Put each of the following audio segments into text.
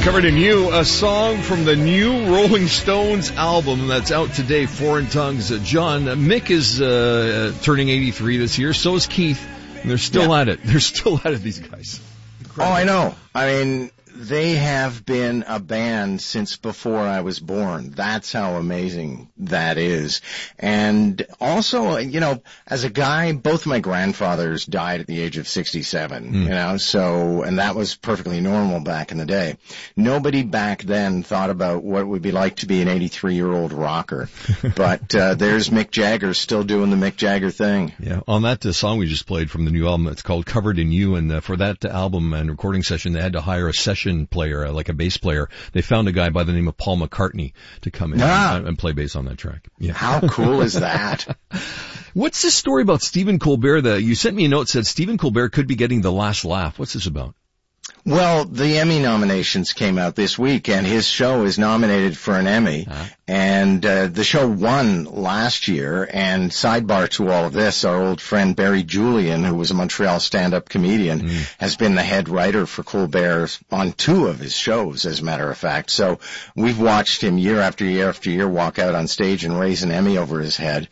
Covered in You, a song from the new Rolling Stones album that's out today, Foreign Tongues. John, Mick is turning 83 this year, so is Keith, and they're still at it. They're still at it, these guys. Incredible. Oh, I know. I mean, they have been a band since before I was born. That's how amazing that is. And also, you know, as a guy, both my grandfathers died at the age of 67, you know, so, and that was perfectly normal back in the day. Nobody back then thought about what it would be like to be an 83-year-old rocker. But there's Mick Jagger still doing the Mick Jagger thing. Yeah, on that song we just played from the new album, it's called Covered in You, and for that album and recording session, they had to hire a session player, like a bass player. They found a guy by the name of Paul McCartney to come in and play bass on that track. Yeah. How cool is that? What's this story about Stephen Colbert? You sent me a note that said Stephen Colbert could be getting the last laugh. What's this about? Well, the Emmy nominations came out this week, and his show is nominated for an Emmy. And the show won last year, and sidebar to all of this, our old friend Barry Julian, who was a Montreal stand-up comedian, has been the head writer for Colbert on 2 of his shows, as a matter of fact. So we've watched him year after year after year walk out on stage and raise an Emmy over his head.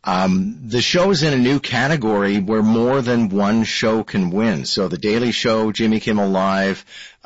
The show is in a new category where more than one show can win. So The Daily Show, Jimmy Kimmel Live,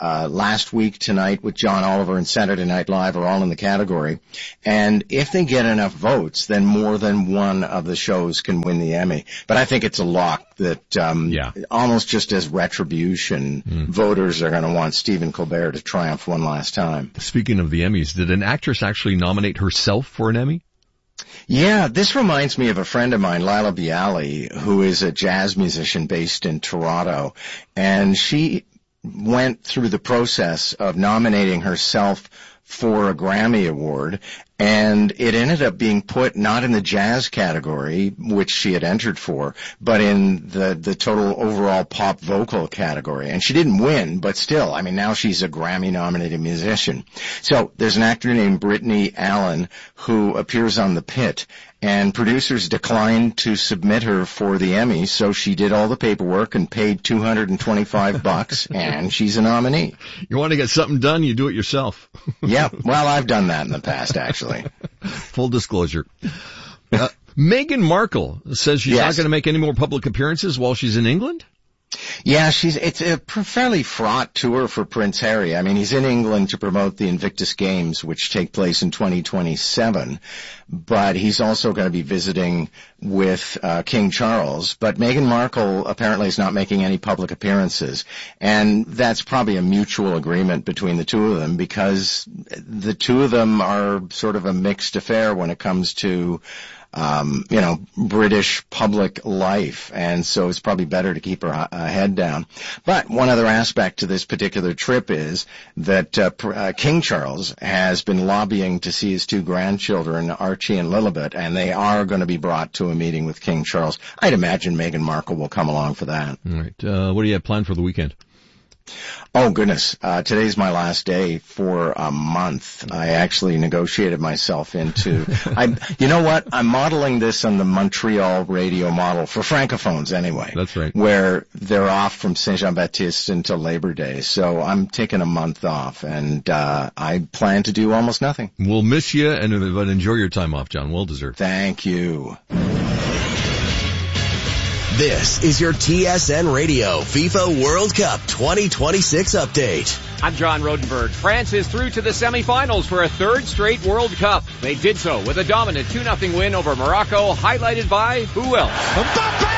Last Week Tonight with John Oliver and Saturday Night Live are all in the category. And if they get enough votes, then more than one of the shows can win the Emmy. But I think it's a lock that almost just as retribution, voters are going to want Stephen Colbert to triumph one last time. Speaking of the Emmys, did an actress actually nominate herself for an Emmy? Yeah, this reminds me of a friend of mine, Lila Bialy, who is a jazz musician based in Toronto. And she went through the process of nominating herself for a Grammy Award, and it ended up being put not in the jazz category, which she had entered for, but in the total overall pop vocal category. And she didn't win, but still, I mean, now she's a Grammy-nominated musician. So there's an actor named Brittany Allen who appears on The Pit, and producers declined to submit her for the Emmy, so she did all the paperwork and paid $225, and she's a nominee. You want to get something done, you do it yourself. Yeah, well, I've done that in the past, actually. Full disclosure. Meghan Markle says she's not going to make any more public appearances while she's in England? Yeah, it's a fairly fraught tour for Prince Harry. I mean, he's in England to promote the Invictus Games, which take place in 2027, but he's also going to be visiting with King Charles. But Meghan Markle apparently is not making any public appearances, and that's probably a mutual agreement between the two of them, because the two of them are sort of a mixed affair when it comes to British public life, and so it's probably better to keep her head down. But one other aspect to this particular trip is that King Charles has been lobbying to see his 2 grandchildren, Archie and Lilibet, and they are going to be brought to a meeting with King Charles. I'd imagine Meghan Markle will come along for that. All right. What do you have planned for the weekend? Oh, goodness. Today's my last day for a month. I actually negotiated myself into, you know what? I'm modeling this on the Montreal radio model for Francophones anyway. That's right. Where they're off from Saint-Jean-Baptiste until Labor Day. So I'm taking a month off, and I plan to do almost nothing. We'll miss you, but enjoy your time off, John. Well deserved. Thank you. This is your TSN Radio FIFA World Cup 2026 update. I'm John Rodenberg. France is through to the semifinals for a 3rd straight World Cup. They did so with a dominant 2-0 win over Morocco, highlighted by who else? Mbappe!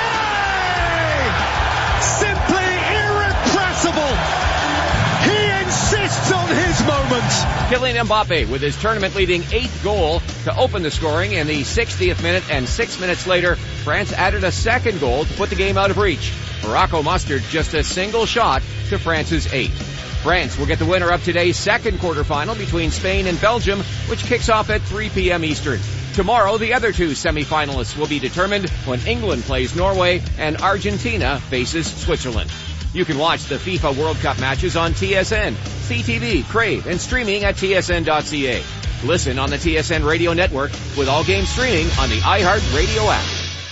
Simply irrepressible. He insists on his moment. Kylian Mbappe with his tournament-leading 8th goal to open the scoring in the 60th minute, and 6 minutes later, France added a 2nd goal to put the game out of reach. Morocco mustered just a single shot to France's 8. France will get the winner of today's 2nd quarterfinal between Spain and Belgium, which kicks off at 3 p.m. Eastern. Tomorrow, the other 2 semifinalists will be determined when England plays Norway and Argentina faces Switzerland. You can watch the FIFA World Cup matches on TSN, CTV, Crave, and streaming at tsn.ca. Listen on the TSN Radio Network with all games streaming on the iHeart Radio app.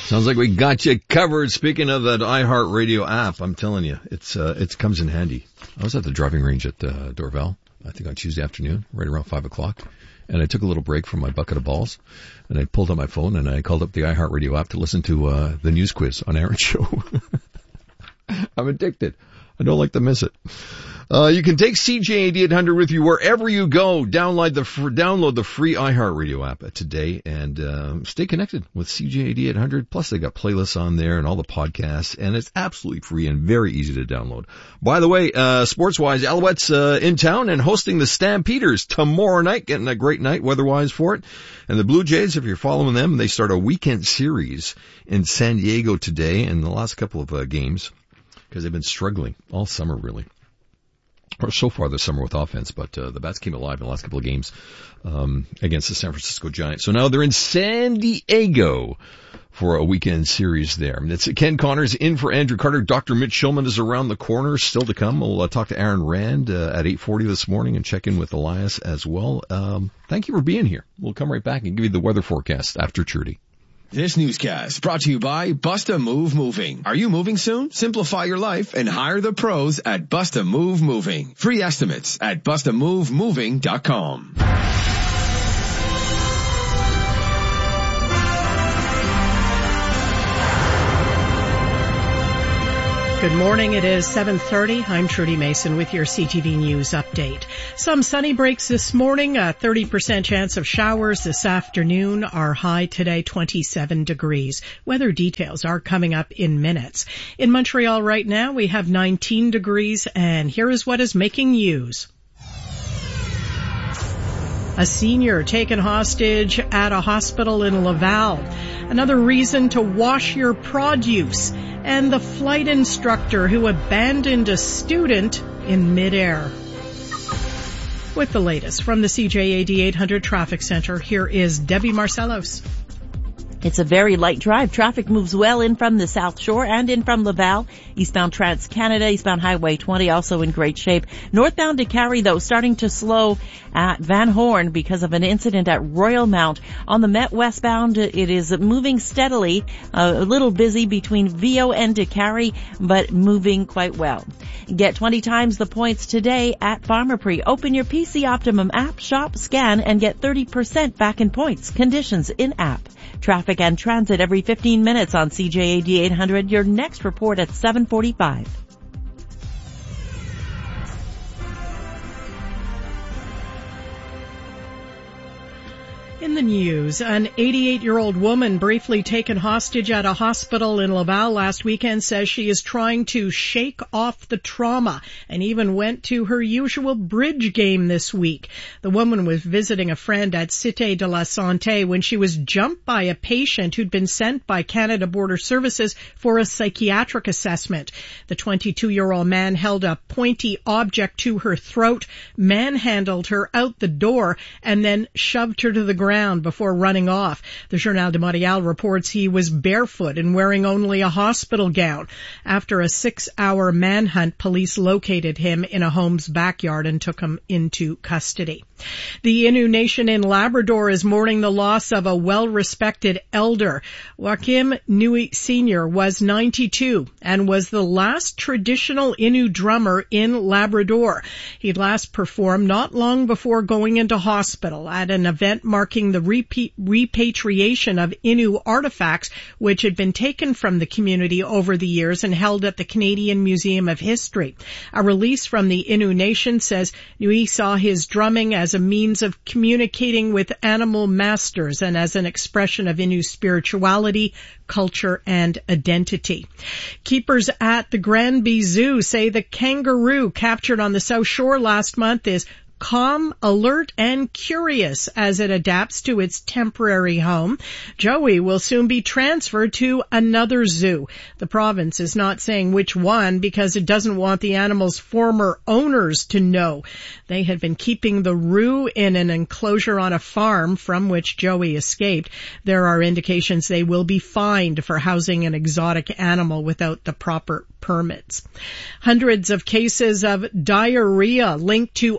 Sounds like we got you covered. Speaking of that iHeartRadio app, I'm telling you, it comes in handy. I was at the driving range at Dorval, I think on Tuesday afternoon, right around 5:00. And I took a little break from my bucket of balls, and I pulled out my phone and I called up the iHeartRadio app to listen to the news quiz on Aaron's show. I'm addicted. I don't like to miss it. You can take CJAD 800 with you wherever you go. Download the free iHeartRadio app today and stay connected with CJAD 800. Plus, they got playlists on there and all the podcasts, and it's absolutely free and very easy to download. By the way, sports-wise, Alouettes in town and hosting the Stampeders tomorrow night, getting a great night weather-wise for it. And the Blue Jays, if you're following them, they start a weekend series in San Diego today and the last couple of games because they've been struggling all summer, really. Or so far this summer with offense, but the Bats came alive in the last couple of games against the San Francisco Giants. So now they're in San Diego for a weekend series there. And it's Ken Connors in for Andrew Carter. Dr. Mitch Shulman is around the corner, still to come. We'll talk to Aaron Rand at 8:40 this morning and check in with Elias as well. Thank you for being here. We'll come right back and give you the weather forecast after Trudy. This newscast brought to you by Bust a Move Moving. Are you moving soon? Simplify your life and hire the pros at Bust a Move Moving. Free estimates at bustamovemoving.com. Good morning. It is 7:30. I'm Trudy Mason with your CTV News update. Some sunny breaks this morning, a 30% chance of showers this afternoon. Our high today, 27 degrees. Weather details are coming up in minutes. In Montreal right now, we have 19 degrees, and here is what is making news. A senior taken hostage at a hospital in Laval. Another reason to wash your produce. And the flight instructor who abandoned a student in midair. With the latest from the CJAD 800 Traffic Center, here is Debbie Marcellos. It's a very light drive. Traffic moves well in from the South Shore and in from Laval. Eastbound Trans-Canada, eastbound Highway 20 also in great shape. Northbound to Carrie, though, starting to slow at Van Horn because of an incident at Royal Mount. On the Met westbound, it is moving steadily, a little busy between VO and to Carrie, but moving quite well. Get 20 times the points today at Pharmaprix. Open your PC Optimum app, shop, scan, and get 30% back in points. Conditions in app. Traffic and transit every 15 minutes on CJAD 800. Your next report at 7:45. In the news, an 88-year-old woman briefly taken hostage at a hospital in Laval last weekend says she is trying to shake off the trauma and even went to her usual bridge game this week. The woman was visiting a friend at Cité de la Santé when she was jumped by a patient who'd been sent by Canada Border Services for a psychiatric assessment. The 22-year-old man held a pointy object to her throat, manhandled her out the door, and then shoved her to the ground before running off. The Journal de Montréal reports he was barefoot and wearing only a hospital gown. After a 6-hour manhunt, police located him in a home's backyard and took him into custody. The Innu Nation in Labrador is mourning the loss of a well-respected elder. Joachim Nui Sr. was 92 and was the last traditional Innu drummer in Labrador. He'd last performed not long before going into hospital at an event marking the repatriation of Innu artifacts which had been taken from the community over the years and held at the Canadian Museum of History. A release from the Innu Nation says Nui saw his drumming as a means of communicating with animal masters and as an expression of Innu spirituality, culture, and identity. Keepers at the Granby Zoo say the kangaroo captured on the South Shore last month is calm, alert, and curious as it adapts to its temporary home. Joey will soon be transferred to another zoo. The province is not saying which one because it doesn't want the animal's former owners to know. They had been keeping the Roo in an enclosure on a farm from which Joey escaped. There are indications they will be fined for housing an exotic animal without the proper permits. Hundreds of cases of diarrhea linked to unwashed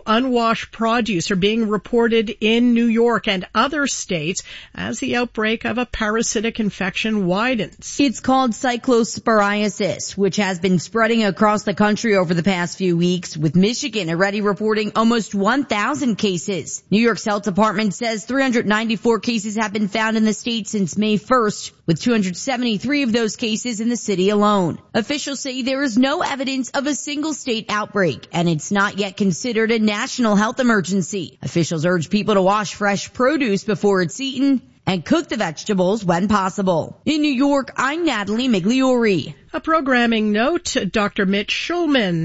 wash produce are being reported in New York and other states as the outbreak of a parasitic infection widens. It's called cyclosporiasis, which has been spreading across the country over the past few weeks, with Michigan already reporting almost 1,000 cases. New York's health department says 394 cases have been found in the state since May 1st, with 273 of those cases in the city alone. Officials say there is no evidence of a single state outbreak, and it's not yet considered a national health emergency. Officials urge people to wash fresh produce before it's eaten and cook the vegetables when possible. In New York, I'm Natalie Migliori. A programming note, Dr. Mitch Schulman,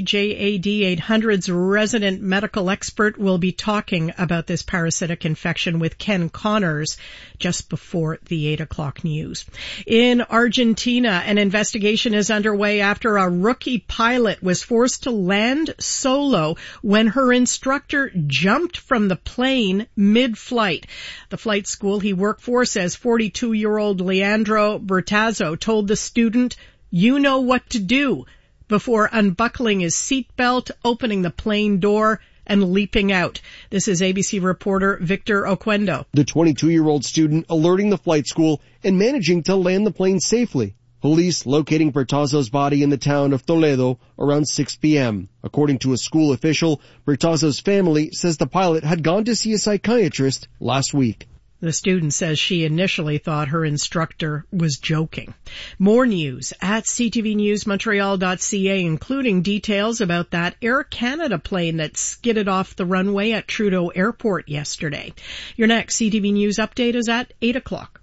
CJAD 800's resident medical expert, will be talking about this parasitic infection with Ken Connors just before the 8 o'clock news. In Argentina, an investigation is underway after a rookie pilot was forced to land solo when her instructor jumped from the plane mid-flight. The flight school he worked for says 42-year-old Leandro Bertazzo told the student, "You know what to do," before unbuckling his seatbelt, opening the plane door, and leaping out. This is ABC reporter Victor Oquendo. The 22-year-old student alerting the flight school and managing to land the plane safely. Police locating Bertazzo's body in the town of Toledo around 6 p.m. According to a school official, Bertazzo's family says the pilot had gone to see a psychiatrist last week. The student says she initially thought her instructor was joking. More news at ctvnewsmontreal.ca, including details about that Air Canada plane that skidded off the runway at Trudeau Airport yesterday. Your next CTV News update is at 8 o'clock.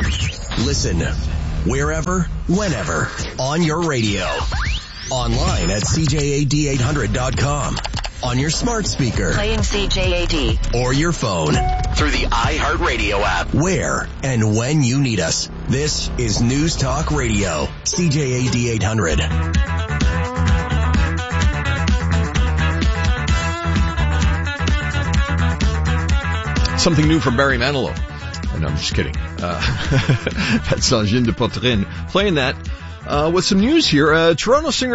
Listen wherever, whenever, on your radio. Online at CJAD800.com. On your smart speaker. Playing CJAD. Or your phone. Through the iHeartRadio app. Where and when you need us. This is News Talk Radio. CJAD 800. Something new from Barry Manilow. Oh, no, I'm just kidding. That's Jean de Poitrine. Playing that with some news here. Toronto singer